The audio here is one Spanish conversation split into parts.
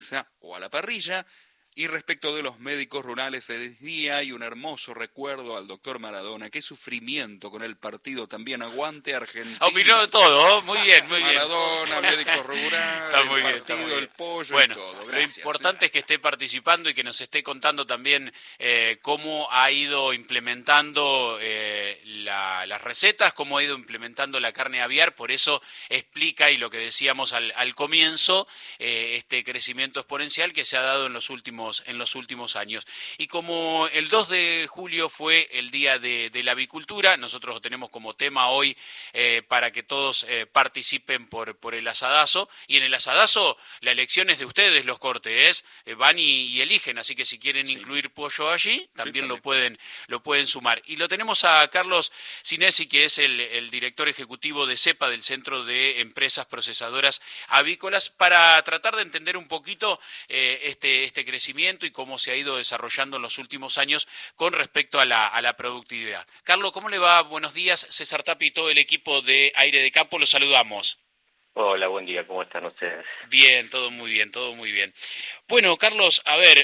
o a la parrilla. Y respecto de los médicos rurales, feliz día y un hermoso recuerdo al doctor Maradona. Qué sufrimiento con el partido también. Aguante Argentina. Opinó de todo, muy bien, muy bien. Maradona, médicos rurales, está muy el bien, partido, está muy bien. el pollo Bueno, y todo. lo Gracias. importante es que esté participando y que nos esté contando también cómo ha ido implementando las recetas, cómo ha ido implementando la carne aviar. Por eso explica, y lo que decíamos al comienzo, este crecimiento exponencial que se ha dado en los últimos años. Y como el 2 de julio fue el Día de la Avicultura, nosotros lo tenemos como tema hoy para que todos participen por el asadazo. Y en el asadazo la elección es de ustedes, los cortes, van y eligen, así que si quieren incluir pollo allí, también lo pueden sumar. Y lo tenemos a Carlos Sinesi, que es el director ejecutivo de CEPA, del Centro de Empresas Procesadoras Avícolas, para tratar de entender un poquito este crecimiento y cómo se ha ido desarrollando en los últimos años con respecto a la productividad. Carlos, ¿cómo le va? Buenos días. César Tapi y todo el equipo de Aire de Campo, los saludamos. Hola, buen día, ¿cómo están ustedes? Bien, todo muy bien, todo muy bien. Bueno, Carlos, a ver,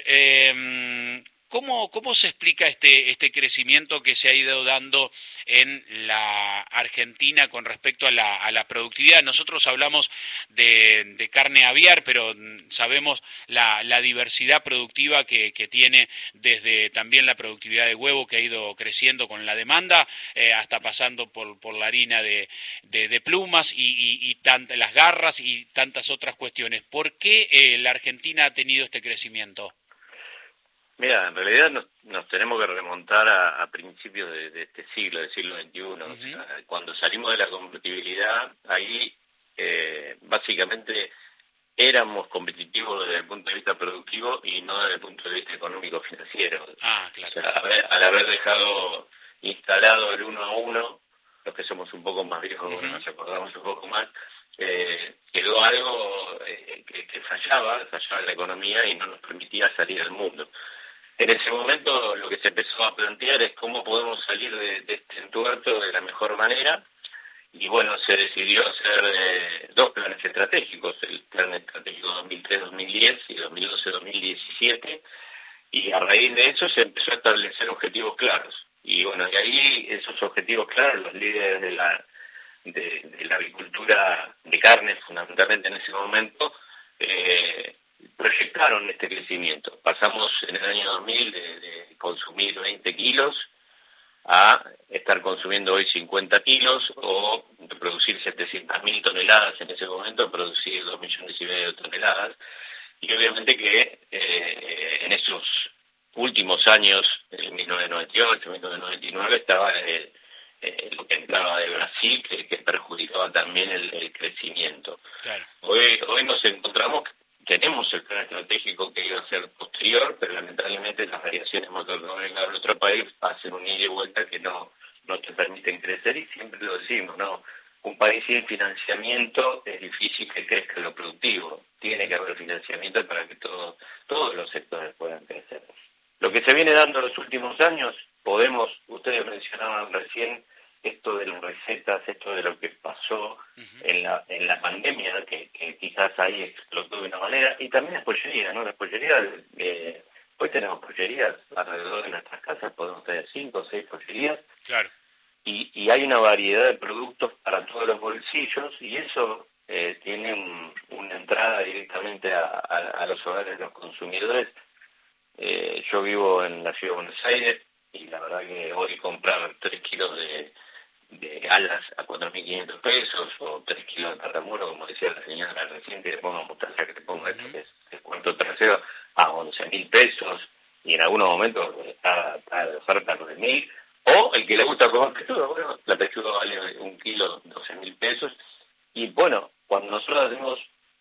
¿cómo se explica este crecimiento que se ha ido dando en la Argentina con respecto a la productividad? Nosotros hablamos de carne aviar, pero sabemos la diversidad productiva que tiene, desde también la productividad de huevo, que ha ido creciendo con la demanda, hasta pasando por la harina de plumas y las garras y tantas otras cuestiones. ¿Por qué la Argentina ha tenido este crecimiento? Mira, en realidad nos tenemos que remontar a principios de este siglo, del siglo XXI. O sea, cuando salimos de la convertibilidad, ahí básicamente éramos competitivos desde el punto de vista productivo y no desde el punto de vista económico-financiero. Claro. O sea, al haber dejado instalado el 1 a 1, los que somos un poco más viejos, bueno, nos acordamos un poco más, quedó algo que fallaba en la economía y no nos permitía salir al mundo. En ese momento lo que se empezó a plantear es cómo podemos salir de este entuerto de la mejor manera, y bueno, se decidió hacer dos planes estratégicos, el plan estratégico 2003-2010 y 2012-2017, y a raíz de eso se empezó a establecer objetivos claros. Y bueno, y ahí esos objetivos claros, los líderes de la avicultura de carne, fundamentalmente en ese momento, proyectaron este crecimiento. Pasamos en el año 2000 de consumir 20 kilos a estar consumiendo hoy 50 kilos, o de producir 700.000 toneladas en ese momento, producir 2,5 millones de toneladas. Y obviamente que en esos últimos años, en 1998, 1999, estaba lo que entraba de Brasil, que perjudicaba también el crecimiento. Claro. Hoy nos encontramos, tenemos el plan estratégico que iba a ser posterior, pero lamentablemente las variaciones macroeconómicas de nuestro país hacen un ida y vuelta que no te permiten crecer, y siempre lo decimos, ¿no? Un país sin financiamiento es difícil que crezca lo productivo. Tiene que haber financiamiento para que todos los sectores puedan crecer. Lo que se viene dando en los últimos años, ustedes mencionaban recién esto de las recetas, esto de lo que pasó en la pandemia, ¿no? que quizás ahí explotó de una manera, y también las pollerías, ¿no? Las pollerías, hoy tenemos pollerías alrededor de nuestras casas, podemos tener 5 o 6 pollerías. Claro. Y hay una variedad de productos para todos los bolsillos, y eso tiene una entrada directamente a los hogares de los consumidores. Yo vivo en la ciudad de Buenos Aires, y la verdad que hoy comprar 3 kilos de alas a 4.500 pesos, o 3 kilos de tartamuro, como decía la señora recién, que le ponga mostaza, que le ponga el cuarto trasero, a 11.000 pesos, y en algunos momentos está de oferta a 9.000. O el que le gusta comer pechuga, bueno, la pechuga vale 1 kilo, 12.000 pesos. Y bueno, cuando nosotros hacemos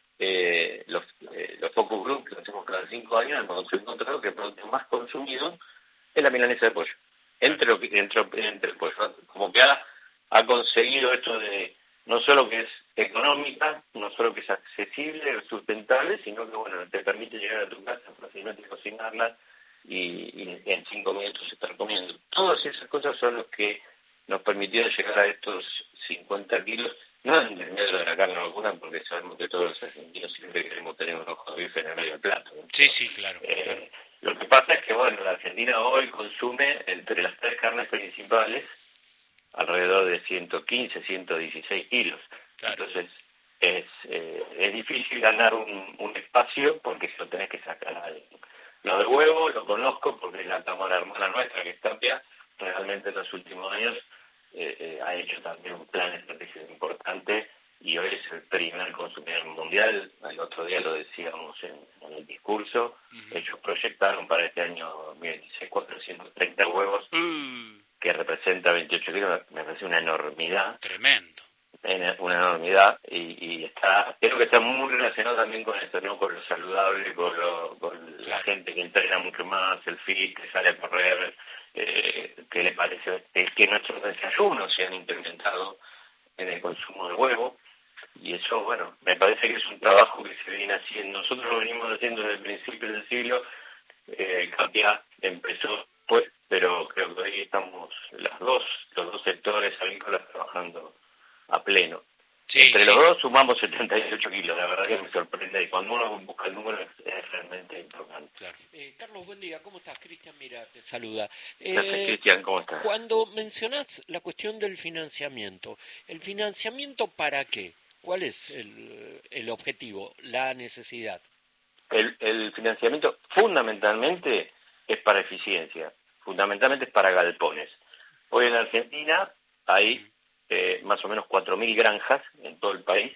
los focus group, que lo hacemos cada 5 años, hemos encontrado que el producto más consumido es la milanesa de pollo. Entre el pollo, como que ha conseguido esto de no solo que es económica, no solo que es accesible, sustentable, sino que bueno, te permite llegar a tu casa fácilmente, cocinarla y en 5 minutos estar comiendo. Todas esas cosas son las que nos permitieron llegar a estos 50 kilos, no en el medio de la carne vacuna, porque sabemos que todos los argentinos siempre queremos tener un ojo de bife en el medio del plato, ¿no? Sí, claro, claro. Lo que pasa es que, bueno, la Argentina hoy consume entre las 3 carnes principales alrededor de 115, 116 kilos. Claro. Entonces, es difícil ganar un espacio porque se lo tenés que sacar a alguien. Lo del huevo lo conozco porque la cámara hermana nuestra, que es Tapia, realmente en los últimos años ha hecho también un plan estratégico importante y hoy es el primer consumidor mundial. El otro día lo decíamos en el discurso. Ellos proyectaron para este año 2026 430 huevos, que representa 28 kilos. Me parece una enormidad. Tremendo. Una enormidad, y creo que está muy relacionado también con esto, ¿no? Con lo saludable, con la gente que entrena mucho más, el fit, que sale a correr, que le parece que nuestros desayunos se han incrementado en el consumo de huevo, y eso, bueno, me parece que es un trabajo que se viene haciendo. Nosotros lo venimos haciendo desde el principio del siglo. Capia empezó pues, pero creo que hoy estamos los dos sectores agrícolas trabajando a pleno. Sí, Entre sí. los dos sumamos 78 kilos, la verdad que me sorprende, y cuando uno busca el número es realmente importante. Claro. Carlos, buen día, ¿cómo estás? Cristian, mira, te saluda. Gracias, Cristian, ¿cómo estás? Cuando mencionás la cuestión del financiamiento, ¿el financiamiento para qué? ¿Cuál es el objetivo, la necesidad? El financiamiento fundamentalmente es para eficiencia, fundamentalmente es para galpones. Hoy en Argentina hay más o menos 4.000 granjas en todo el país,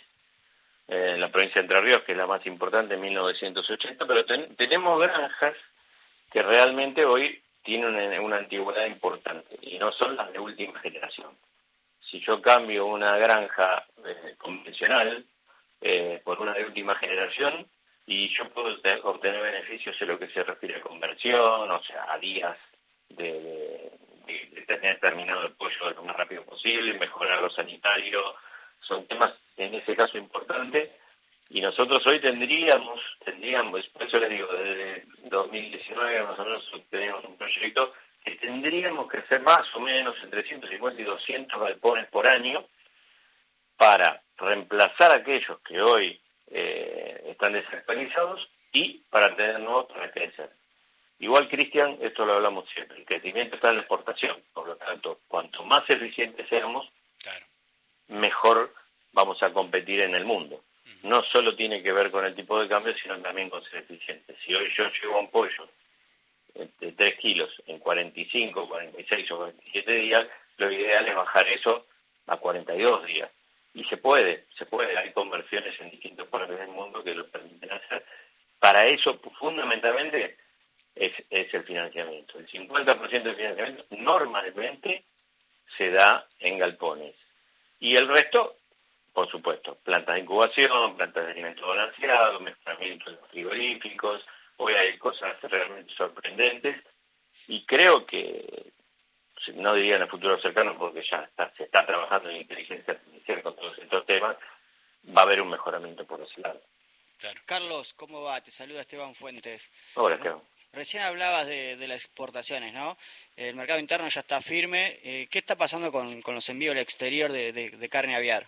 en la provincia de Entre Ríos, que es la más importante, en 1980, pero tenemos granjas que realmente hoy tienen una antigüedad importante y no son las de última generación. Si yo cambio una granja convencional por una de última generación, y yo puedo obtener beneficios en lo que se refiere a conversión, o sea, a días de tener terminado el pollo lo más rápido posible, mejorar lo sanitario, son temas en ese caso importantes, y nosotros hoy tendríamos, por eso les digo, desde 2019 más o menos tenemos un proyecto que tendríamos que hacer más o menos entre 150 y 200 galpones por año para reemplazar aquellos que hoy están desactualizados y para tener nuevos para crecer. Igual, Cristian, esto lo hablamos siempre, el crecimiento está en la exportación, por lo tanto, cuanto más eficientes seamos, Claro. mejor vamos a competir en el mundo. No solo tiene que ver con el tipo de cambio, sino también con ser eficientes. Si hoy yo llevo un pollo de 3 kilos en 45, 46 o 47 días, lo ideal es bajar eso a 42 días. Y se puede, hay conversiones en distintas partes del mundo que lo permiten hacer. Para eso, fundamentalmente, es el financiamiento. El 50% del financiamiento normalmente se da en galpones. Y el resto, por supuesto, plantas de incubación, plantas de alimento balanceado, mejoramiento de los frigoríficos. Hoy hay cosas realmente sorprendentes y creo que, no diría en el futuro cercano porque ya se está trabajando en inteligencia artificial con todos estos temas, va a haber un mejoramiento por ese lado. Claro. Carlos, ¿cómo va? Te saluda Esteban Fuentes. Hola, Esteban. Recién hablabas de las exportaciones, ¿no? El mercado interno ya está firme. ¿Qué está pasando con los envíos al exterior de carne aviar?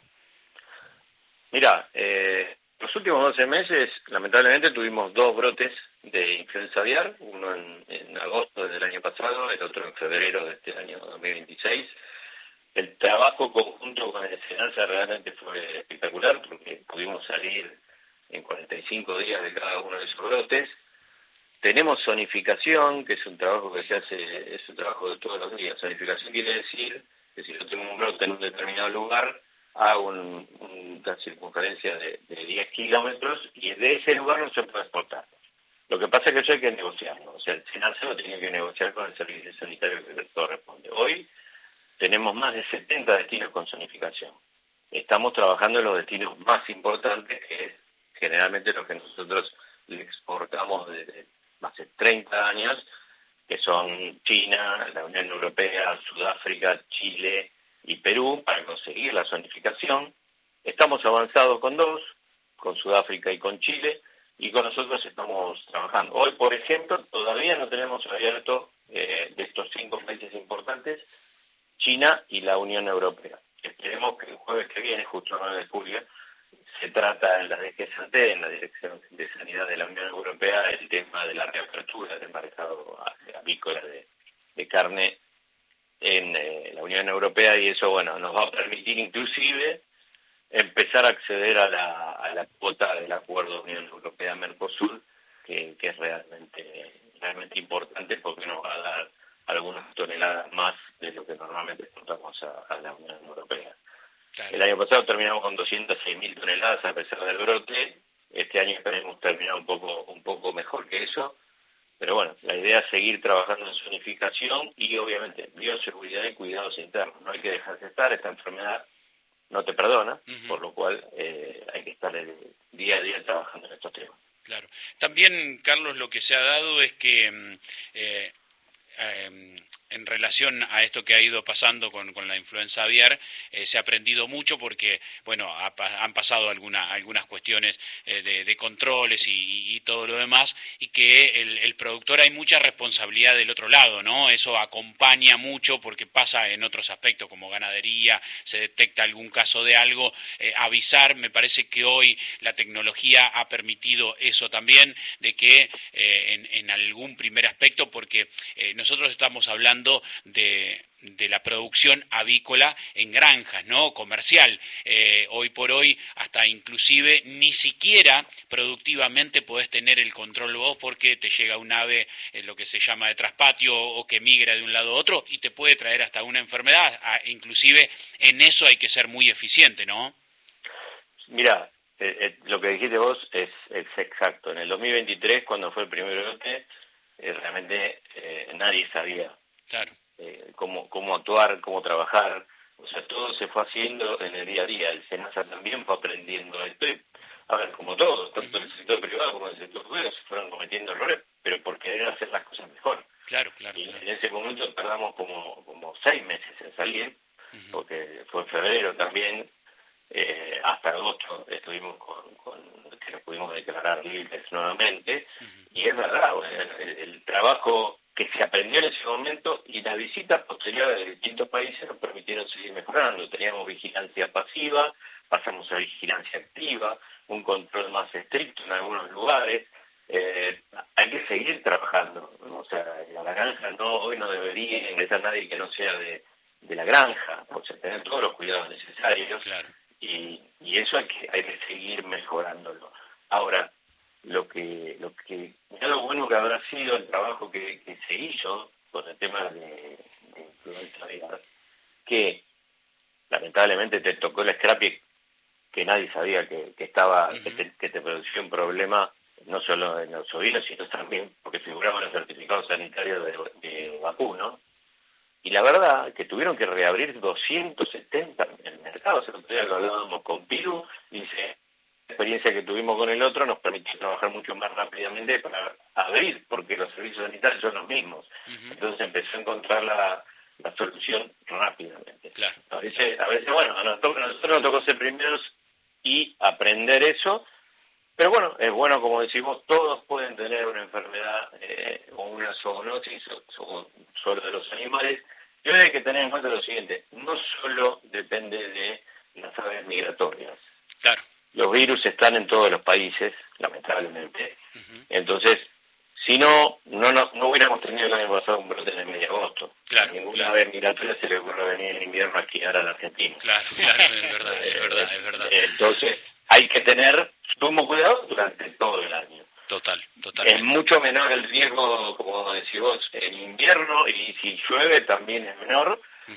Mira, los últimos 12 meses, lamentablemente, tuvimos 2 brotes de influenza aviar, uno en agosto del año pasado, el otro en febrero de este año 2026. El trabajo conjunto con el SENASA realmente fue espectacular porque pudimos salir en 45 días de cada uno de esos brotes. Tenemos zonificación, que es un trabajo que se hace, es un trabajo de todos los días. Zonificación quiere decir que si yo tengo un brote en un determinado lugar, hago una circunferencia de 10 kilómetros y de ese lugar no se puede exportar. Lo que pasa es que eso hay que negociarlo. O sea, el SENASA lo tiene que negociar con el servicio sanitario que le corresponde. Hoy tenemos más de 70 destinos con zonificación. Estamos trabajando en los destinos más importantes, que es generalmente lo que nosotros le exportamos desde hace 30 años, que son China, la Unión Europea, Sudáfrica, Chile y Perú, para conseguir la zonificación. Estamos avanzados con 2, con Sudáfrica y con Chile, y con nosotros estamos trabajando. Hoy, por ejemplo, todavía no tenemos abierto de estos 5 países importantes, China y la Unión Europea. Esperemos que el jueves que viene, agosto 9 de julio, se trata en la DGSANTE, en la Dirección de Sanidad de la Unión Europea, el tema de la reapertura del mercado avícola de carne en la Unión Europea, y eso, bueno, nos va a permitir inclusive empezar a acceder a la cuota del acuerdo Unión Europea-Mercosur, que es realmente importante, porque nos va a dar algunas toneladas más de lo que normalmente exportamos a la Unión Europea. Claro. El año pasado terminamos con 206.000 toneladas a pesar del brote. Este año esperemos terminar un poco mejor que eso. Pero bueno, la idea es seguir trabajando en zonificación y obviamente bioseguridad y cuidados internos. No hay que dejarse estar, esta enfermedad no te perdona, por lo cual hay que estar día a día trabajando en estos temas. Claro. También, Carlos, lo que se ha dado es que en relación a esto que ha ido pasando con la influenza aviar, se ha aprendido mucho porque, bueno, han pasado algunas cuestiones de controles y todo lo demás, y que el productor hay mucha responsabilidad del otro lado, ¿no? Eso acompaña mucho porque pasa en otros aspectos como ganadería, se detecta algún caso de algo, avisar. Me parece que hoy la tecnología ha permitido eso también, de que en algún primer aspecto, porque nosotros estamos hablando de la producción avícola en granjas, ¿no? Comercial. Hoy por hoy, hasta inclusive ni siquiera productivamente podés tener el control vos, porque te llega un ave, lo que se llama de traspatio, o que migra de un lado a otro y te puede traer hasta una enfermedad. Inclusive en eso hay que ser muy eficiente, ¿no? Mira, lo que dijiste vos es exacto. En el 2023, cuando fue el primer brote, realmente nadie sabía. Claro. Cómo actuar, cómo trabajar. O sea, todo se fue haciendo en el día a día. El SENASA también fue aprendiendo esto. A ver, como todos, tanto en el sector privado como en el sector público, se fueron cometiendo errores, pero por querer hacer las cosas mejor. Claro. Y en ese momento tardamos como 6 meses en salir, porque fue en febrero también, hasta agosto estuvimos que nos pudimos declarar libres nuevamente. Y es verdad, el trabajo que se aprendió en ese momento y las visitas posteriores de distintos países nos permitieron seguir mejorando. Teníamos vigilancia pasiva, pasamos a vigilancia activa, un control más estricto en algunos lugares. Hay que seguir trabajando, ¿no? O sea, la granja hoy no debería ingresar nadie que no sea de la granja, o sea, tener todos los cuidados necesarios. Claro. Y eso hay que seguir mejorándolo. Ahora, lo bueno que habrá sido el trabajo que se hizo con el tema de influenza aviar, que lamentablemente te tocó el scrappy que nadie sabía que estaba, que te producía un problema no solo en los ovinos, sino también porque figuraban los certificados sanitarios de vacuno. Y la verdad que tuvieron que reabrir 270 en el mercado. O sea, el otro día lo hablábamos con Piru, y dice, la experiencia que tuvimos con el otro nos permitió trabajar mucho más rápidamente para abrir, porque los servicios sanitarios son los mismos. Entonces empezó a encontrar la solución rápidamente. Claro. A veces bueno, a nosotros nos tocó ser primeros y aprender eso, pero bueno, es bueno, como decimos, todos pueden tener una enfermedad o una zoonosis solo de los animales. Y hay que tener en cuenta lo siguiente, no solo depende de las aves migratorias. Claro. Los virus están en todos los países, lamentablemente. Entonces, si no hubiéramos tenido el año pasado un brote en el mes de agosto. Claro, ninguna ave migratoria se le ocurre venir en invierno a esquiar a la Argentina. Claro, es verdad. Entonces, hay que tener sumo cuidado durante todo el año. Totalmente. Es mucho menor el riesgo, como decís vos, en invierno, y si llueve también es menor,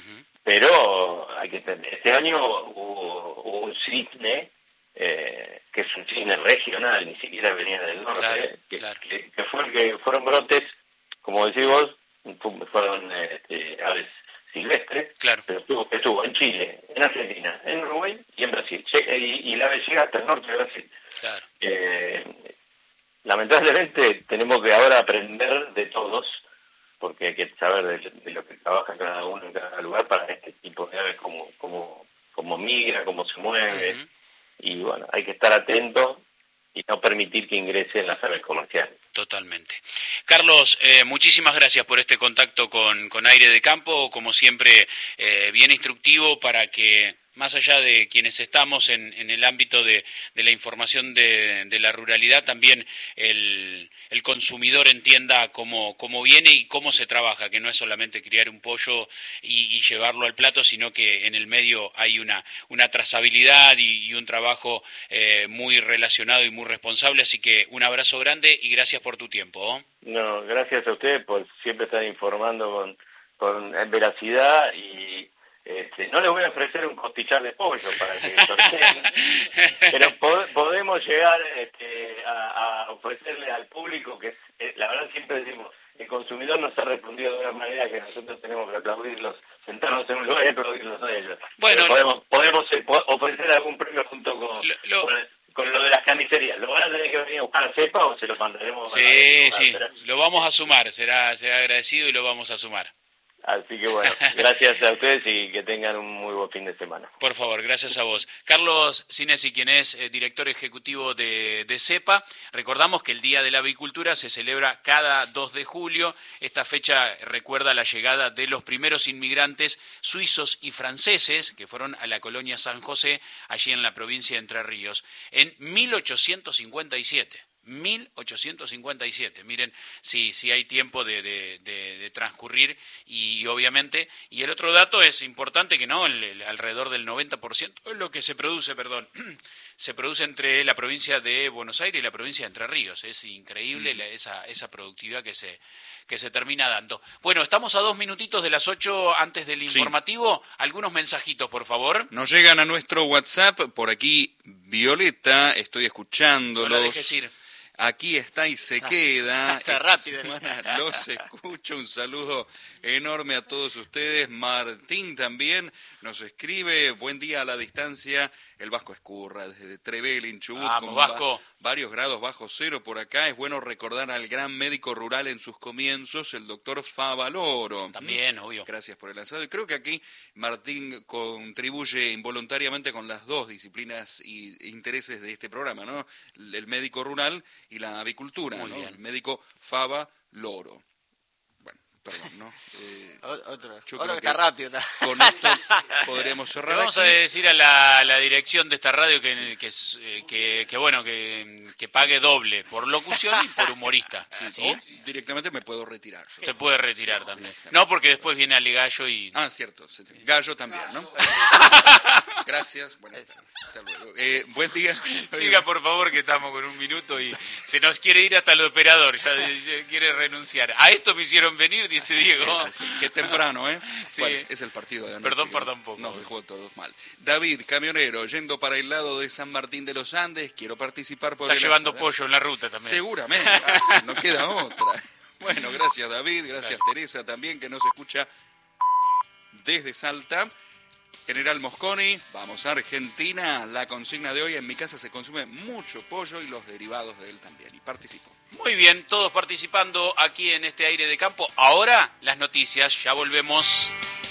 pero hay que tener. Este año hubo un cisne, que es un cisne regional, ni siquiera venía del norte, que fueron brotes, como decís vos, fueron aves silvestres, pero estuvo en Chile, en Argentina, en Uruguay y en Brasil, y la ave llega hasta el norte de Brasil. Claro. Lamentablemente tenemos que ahora aprender de todos, porque hay que saber de lo que trabaja cada uno en cada lugar para este tipo de aves, cómo migra, cómo se mueve. Y bueno, hay que estar atento y no permitir que ingresen las aves comerciales. Totalmente. Carlos, muchísimas gracias por este contacto con Aire de Campo, como siempre bien instructivo para que más allá de quienes estamos en el ámbito de la información de la ruralidad, también el consumidor entienda cómo viene y cómo se trabaja, que no es solamente criar un pollo y llevarlo al plato, sino que en el medio hay una trazabilidad y un trabajo muy relacionado y muy responsable. Así que un abrazo grande y gracias por tu tiempo. No, gracias a ustedes por siempre estar informando con veracidad y no les voy a ofrecer un costillar de pollo para que sorteen, pero podemos llegar a ofrecerle al público que la verdad siempre decimos, el consumidor nos ha respondido de una manera que nosotros tenemos que aplaudirlos, sentarnos en un lugar y aplaudirlos a ellos. Bueno, podemos ofrecer algún premio junto con lo de las carnicerías. ¿Lo van a tener que venir a buscar a CEPA o se lo mandaremos? Sí, lo vamos a sumar, será agradecido y lo vamos a sumar. Así que bueno, gracias a ustedes y que tengan un muy buen fin de semana. Por favor, gracias a vos. Carlos Sinesi, quien es director ejecutivo de CEPA, recordamos que el Día de la Avicultura se celebra cada 2 de julio. Esta fecha recuerda la llegada de los primeros inmigrantes suizos y franceses que fueron a la colonia San José, allí en la provincia de Entre Ríos, en 1857. 1857, miren si hay tiempo de transcurrir y obviamente, y el otro dato es importante que no, alrededor del 90% es lo que se produce, se produce entre la provincia de Buenos Aires y la provincia de Entre Ríos. Es increíble esa productividad que se termina dando. Bueno, estamos a 2 minutitos de las 8 antes del informativo. Algunos mensajitos, por favor. Nos llegan a nuestro WhatsApp, por aquí Violeta, estoy escuchándolos. No la dejes ir. Aquí está y se queda. Está rápido. Los escucho. Un saludo enorme a todos ustedes. Martín también nos escribe. Buen día a la distancia. El Vasco Escurra desde Trevelin, Chubut. Vamos, con Vasco. Varios grados bajo cero por acá. Es bueno recordar al gran médico rural en sus comienzos, el doctor Favaloro. También, obvio. Gracias por el asado. Y creo que aquí Martín contribuye involuntariamente con las dos disciplinas e intereses de este programa, ¿no? El médico rural y la avicultura, Muy ¿no? bien. El médico Favaloro. Bueno, perdón, ¿no? Otro Yo que creo está rápido. Con esto podremos cerrar. Le vamos aquí. a decir a la dirección de esta radio que bueno, que pague doble por locución y por humorista. ¿Sí? O directamente me puedo retirar yo. Se puede retirar también. No, porque después viene Aligallo y... Ah, cierto. Gallo también, ¿no? Gracias. Bueno, hasta luego. Buen día. Siga, por favor, que estamos con 1 minuto y se nos quiere ir hasta el operador, ya quiere renunciar. A esto me hicieron venir, dice Diego. Qué temprano, ¿eh? Sí. Bueno, es el partido de anoche. Perdón por tan poco. Nos dejó todos mal. David, camionero, yendo para el lado de San Martín de los Andes, quiero participar por Está el llevando asado. pollo en la ruta también. Seguramente, no queda otra. Bueno, gracias David, gracias Teresa también que nos escucha desde Salta. General Mosconi, vamos a Argentina. La consigna de hoy: en mi casa se consume mucho pollo y los derivados de él también. Y participo. Muy bien, todos participando aquí en este aire de campo. Ahora las noticias, ya volvemos.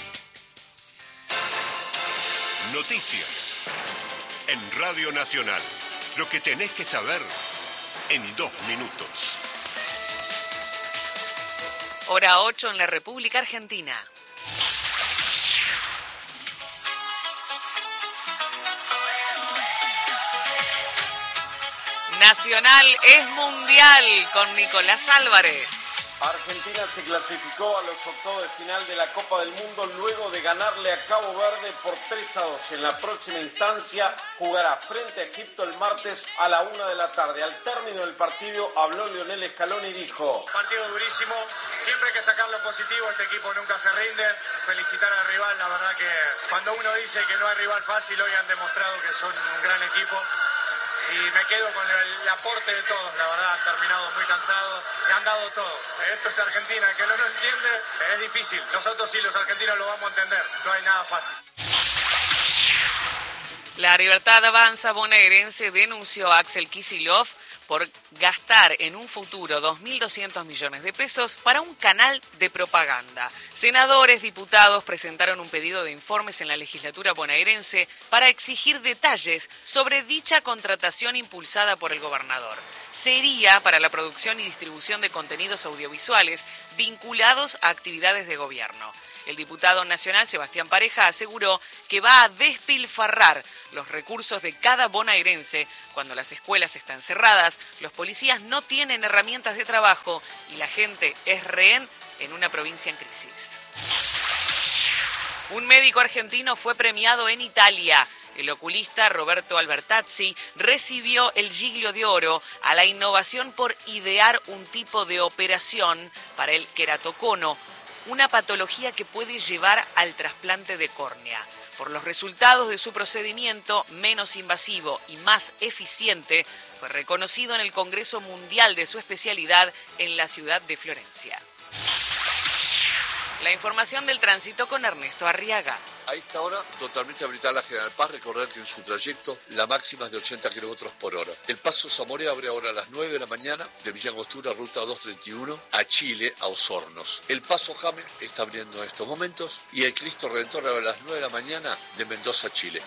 Noticias en Radio Nacional. Lo que tenés que saber en 2 minutos. Hora 8 en la República Argentina. Nacional es mundial con Nicolás Álvarez. Argentina se clasificó a los octavos de final de la Copa del Mundo luego de ganarle a Cabo Verde por 3-2. En la próxima instancia jugará frente a Egipto el martes a la 1 de la tarde. Al término del partido habló Lionel Scaloni y dijo: partido durísimo, siempre hay que sacar lo positivo, este equipo nunca se rinde. Felicitar al rival, la verdad que cuando uno dice que no hay rival fácil, hoy han demostrado que son un gran equipo. Y me quedo con el aporte de todos, la verdad, han terminado muy cansados y han dado todo. Esto es Argentina, el que no lo entiende es difícil. Nosotros sí, los argentinos lo vamos a entender, no hay nada fácil. La Libertad Avanza bonaerense denunció a Axel Kicillof por gastar en un futuro 2.200 millones de pesos para un canal de propaganda. Senadores, diputados presentaron un pedido de informes en la legislatura bonaerense para exigir detalles sobre dicha contratación impulsada por el gobernador. sería para la producción y distribución de contenidos audiovisuales vinculados a actividades de gobierno. El diputado nacional Sebastián Pareja aseguró que va a despilfarrar los recursos de cada bonaerense cuando las escuelas están cerradas, los policías no tienen herramientas de trabajo y la gente es rehén en una provincia en crisis. Un médico argentino fue premiado en Italia. El oculista Roberto Albertazzi recibió el Giglio de Oro a la innovación por idear un tipo de operación para el queratocono, una patología que puede llevar al trasplante de córnea. Por los resultados de su procedimiento, menos invasivo y más eficiente, fue reconocido en el Congreso Mundial de su especialidad en la ciudad de Florencia. La información del tránsito con Ernesto Arriaga. A esta hora, totalmente habilitada la General Paz, recordar que en su trayecto la máxima es de 80 km por hora. El paso Zamora abre ahora a las 9 de la mañana de Villa Angostura, ruta 231, a Chile, a Osornos. El paso Jame está abriendo en estos momentos y el Cristo Redentor abre a las 9 de la mañana de Mendoza, Chile.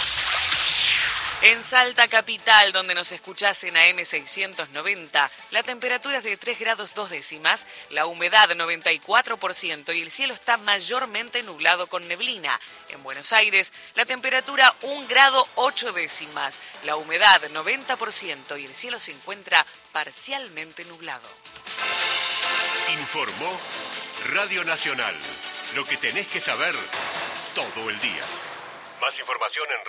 En Salta Capital, donde nos escuchás en AM690, la temperatura es de 3 grados 2 décimas, la humedad 94% y el cielo está mayormente nublado con neblina. En Buenos Aires, la temperatura 1 grado 8 décimas, la humedad 90% y el cielo se encuentra parcialmente nublado. Informó Radio Nacional. Lo que tenés que saber todo el día. Más información en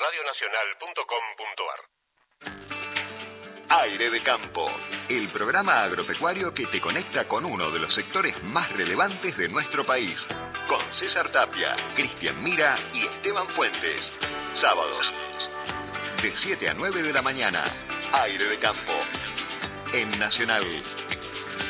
radionacional.com.ar. Aire de Campo, el programa agropecuario que te conecta con uno de los sectores más relevantes de nuestro país. Con César Tapia, Cristian Mira y Esteban Fuentes. Sábados, de 7 a 9 de la mañana. Aire de Campo, en Nacional